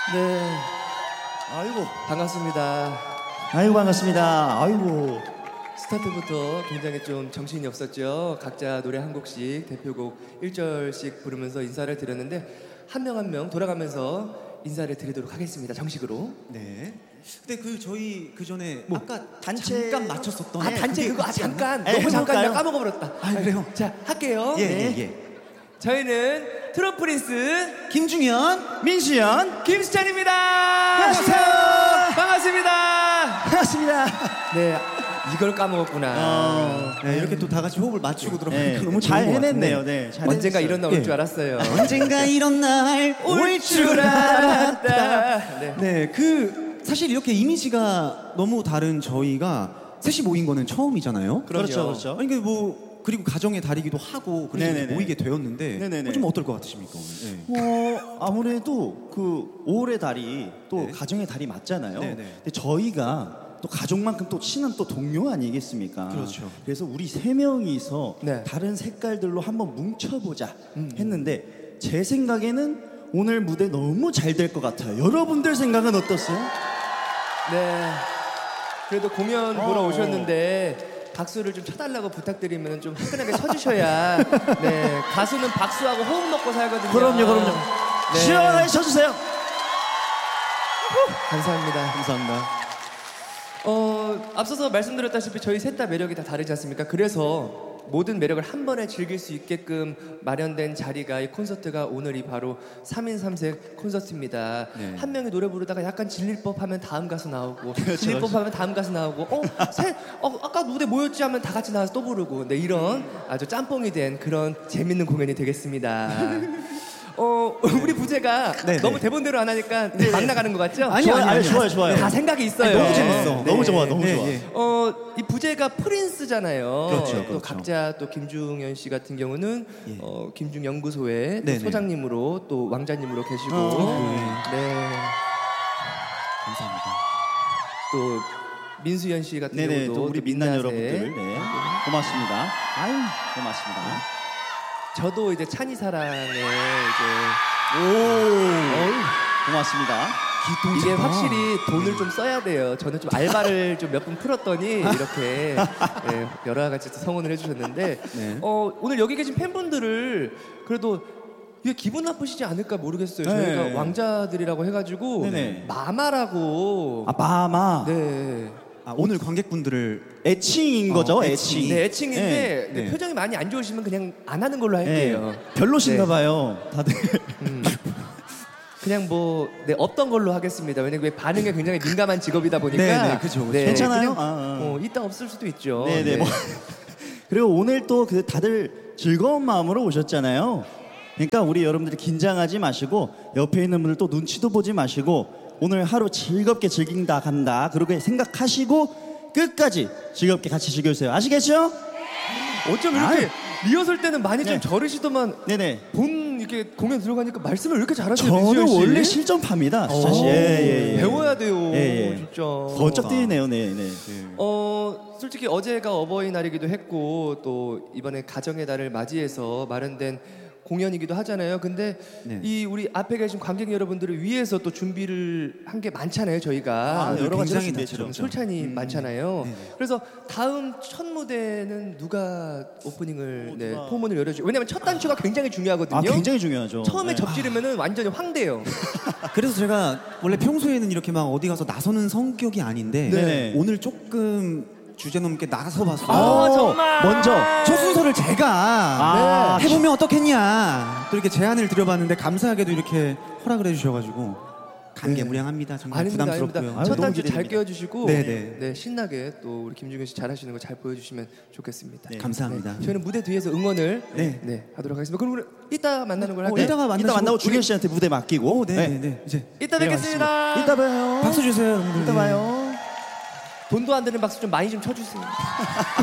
네. 아이고. 반갑습니다. 아이고, 반갑습니다. 아이고. 스타트부터 굉장히 좀 정신이 없었죠. 각자 노래 한 곡씩 대표곡 1절씩 부르면서 인사를 드렸는데 한 명 한 명 돌아가면서 인사를 드리도록 하겠습니다. 정식으로. 네. 근데 저희 그 전에 뭐, 아까 단체- 잠깐 맞췄었던 단체 그거 잠깐 에, 너무 잠깐 해볼까요? 내가 까먹어버렸다. 그래요? 자 할게요. 예, 네. 예, 예. 저희는 트롯프린스 김중현 민수연. 김수찬입니다. 안녕하세요. 반갑습니다. 반갑습니다. 네, 이걸 까먹었구나. 네, 이렇게 또 다 같이 호흡을 맞추고 들어가니까 네, 너무 잘 좋은 것 해냈네요. 같은데. 네, 잘 언젠가 해냈어요. 이런 날 올 줄 알았어요. 언젠가 이런 날 올 줄 알았다. 네. 네, 사실 이렇게 이미지가 너무 다른 저희가 셋이 모인 거는 처음이잖아요. 그렇죠, 그렇죠. 아니 그리고 가정의 달이기도 하고 그래서 네네네. 모이게 되었는데 네네네. 좀 어떨 것 같으십니까 오늘? 네. 아무래도 그 5월의 달이 또 네. 가정의 달이 맞잖아요. 네네. 근데 저희가 또 가족만큼 또 친한 또 동료 아니겠습니까? 그렇죠. 그래서 우리 세 명이서 네. 다른 색깔들로 한번 뭉쳐보자 했는데 제 생각에는 오늘 무대 너무 잘 될 것 같아요. 여러분들 생각은 어떠세요? 네. 그래도 공연 보러 어. 오셨는데 박수를 좀 쳐달라고 부탁드리면 좀 화끈하게 쳐주셔야 네 가수는 박수하고 호흡 먹고 살거든요. 그럼요. 네. 시원하게 쳐주세요. 감사합니다. 감사합니다. 앞서서 말씀드렸다시피 저희 셋 다 매력이 다 다르지 않습니까? 그래서 모든 매력을 한 번에 즐길 수 있게끔 마련된 자리가 이 콘서트가 오늘이 바로 3인 3색 콘서트입니다. 네. 한 명이 노래 부르다가 약간 질릴 법 하면 다음 가수 나오고 그렇죠, 질릴 법 하면 다음 가수 나오고 아까 무대 뭐였지 하면 다 같이 나와서 또 부르고 네, 이런 아주 짬뽕이 된 그런 재밌는 공연이 되겠습니다. 우리 부제가 네, 너무 네. 대본대로 안 하니까 막 나가는 것 같죠? 좋아요. 다 생각이 있어요. 너무 재밌어. 너무 좋아, 너무 네, 좋아. 예. 이 부제가 프린스잖아요. 그렇죠, 또 그렇죠. 각자 또 김중현 씨 같은 경우는 예. 김중연구소의 또 네네. 소장님으로 또 왕자님으로 계시고 네. 감사합니다. 또 민수연 씨 같은 네네, 경우도 또 우리 또 민난 민낯에 여러분들, 네, 고맙습니다. 아유, 고맙습니다. 저도 이제 찬이 사랑에 이제 고맙습니다. 이게 확실히 돈을 좀 써야 돼요. 저는 좀 알바를 좀 몇 분 풀었더니 이렇게 네, 여러 가지 또 성원을 해주셨는데 네. 오늘 여기 계신 팬분들을 그래도 이게 기분 나쁘시지 않을까 모르겠어요. 저희가 네. 왕자들이라고 해가지고 네네. 마마라고 마마. 네. 오늘 관객분들을 애칭인 거죠, 애칭. 애칭. 네, 애칭인데 네. 네, 표정이 많이 안 좋으시면 그냥 안 하는 걸로 할게요. 별로신가 네. 봐요, 다들. 그냥 뭐 없던 걸로 하겠습니다. 왜냐면 반응에 굉장히 민감한 직업이다 보니까 네, 네, 그죠. 괜찮아요? 그냥 이따 없을 수도 있죠. 네네. 뭐. 그리고 오늘 또 그 다들 즐거운 마음으로 오셨잖아요. 그러니까 우리 여러분들이 긴장하지 마시고 옆에 있는 분들 또 눈치도 보지 마시고 오늘 하루 즐겁게 즐긴다 간다 그렇게 생각하시고 끝까지 즐겁게 같이 즐겨주세요. 아시겠죠? 어쩜 이렇게 리허설 때는 많이 좀 네. 저르시더만 네네. 본 이렇게 공연 들어가니까 말씀을 왜 이렇게 잘하세요? 저는 민수연 씨? 원래 실전파입니다, 사실. 예. 배워야 돼요. 예. 진짜. 번쩍 뛰네요, 네. 솔직히 어제가 어버이날이기도 했고 또 이번에 가정의 달을 맞이해서 마련된 공연이기도 하잖아요. 근데 네. 이 우리 앞에 계신 관객 여러분들을 위해서 또 준비를 한 게 많잖아요. 저희가 여러 가지 굉장히 준비했죠. 다채롭죠. 솔찬이 많잖아요. 네네. 그래서 다음 첫 무대는 누가 오프닝을 포문을 열어주고 왜냐면 첫 단추가 굉장히 중요하거든요. 굉장히 중요하죠. 처음에 네. 접지르면은 완전히 황돼요. 그래서 제가 원래 평소에는 이렇게 막 어디 가서 나서는 성격이 아닌데 네. 오늘 조금 주제 넘게 나가서 봤어요. 정말. 먼저 첫 순서를 제가 네. 해보면 어떻겠냐 또 이렇게 제안을 드려봤는데 감사하게도 이렇게 허락을 해주셔가지고 감개무량합니다. 정말 아닙니다, 부담스럽고요. 아닙니다. 아유, 첫 너무 단추 잘 기대됩니다. 끼워주시고 네네. 네, 신나게 또 우리 김중현 씨 잘하시는 거 잘 보여주시면 좋겠습니다. 감사합니다. 저희는 무대 뒤에서 응원을 네. 하도록 하겠습니다. 그럼 우리 이따 만나는 걸 할까요? 이따가 이따 만나고 중현 씨한테 무대 맡기고. 네네네. 이제 이따 뵙겠습니다. 이따 봐요. 박수 주세요, 여러분들. 이따 봐요. 돈도 안 드는 박수 좀 많이 좀 쳐주세요.